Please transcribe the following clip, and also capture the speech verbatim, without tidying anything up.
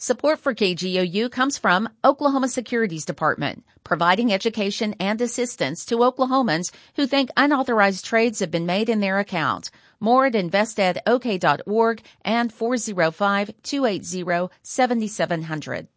Support for K G O U comes from Oklahoma Securities Department, providing education and assistance to Oklahomans who think unauthorized trades have been made in their account. More at invest ed o k dot org and four oh five, two eight zero, seven seven zero zero.